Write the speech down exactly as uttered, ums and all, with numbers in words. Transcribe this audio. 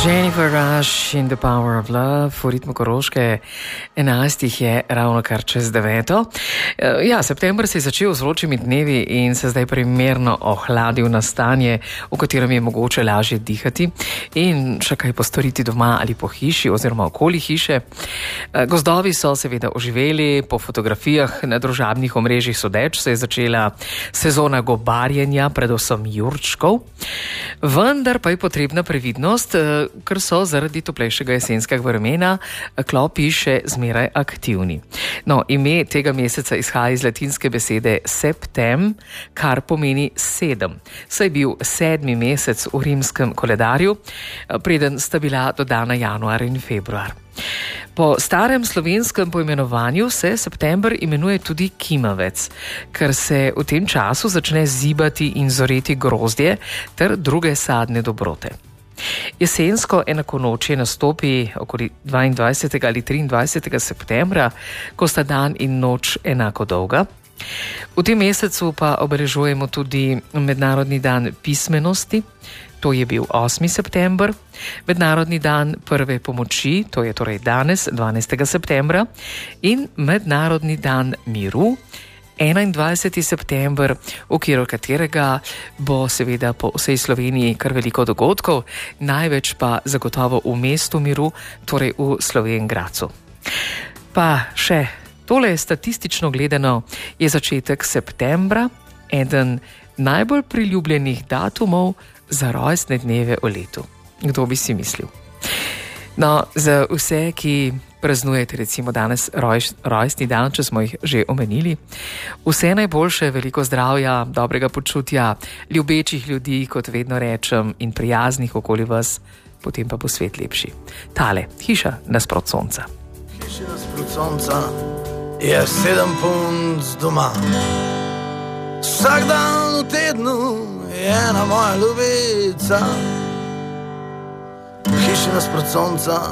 Jennifer Rush in the Power of Love v ritmu Koroške, enajstih je ravno kar čez deveto. Ja, september se je začel z vročimi dnevi in se zdaj primerno ohladil na stanje, v katerem je mogoče lažje dihati in še kaj postoriti doma ali po hiši oziroma okoli hiše. Gozdovi so seveda oživeli, po fotografijah na družabnih omrežjih sodeč se je začela sezona gobarjenja, predvsem jurčkov. Vendar pa je potrebna previdnost, ker so zaradi toplejšega jesenskega vremena klopi še zmeraj aktivni. No, ime tega meseca izhaja iz latinske besede septem, kar pomeni sedem. Saj je bil sedmi mesec v rimskem koledarju, preden sta bila dodana januar in februar. Po starem slovenskem poimenovanju se september imenuje tudi kimavec, ker se v tem času začne zibati in zoreti grozdje ter druge sadne dobrote. Jesensko enakonočje nastopi okoli dvaindvajsetega ali triindvajsetega septembra, ko sta dan in noč enako dolga. V tem mesecu pa obeležujemo tudi Mednarodni dan pismenosti, to je bil osmi september, Mednarodni dan prve pomoči, to je torej danes, dvanajstega septembra, in Mednarodni dan miru, enaindvajseti september, v okviru katerega bo seveda po vsej Sloveniji kar veliko dogodkov, največ pa zagotovo v mestu miru, torej v Slovenj Gradcu. Pa še tole statistično gledano je začetek septembra eden najbolj priljubljenih datumov za rojstne dneve v letu. Kdo bi si mislil? No, za vse, ki praznujete recimo danes roj, rojstni dan, če smo jih že omenili, vse najboljše, veliko zdravja, dobrega počutja, ljubečih ljudi, kot vedno rečem, in prijaznih okoli vas, potem pa bo svet lepši. Tale, hiša nasprot sonca. Hiša nasprot sonca je sedem punc doma. Vsak dan v tednu je ena moja ljubica. V hiši nasprot sonca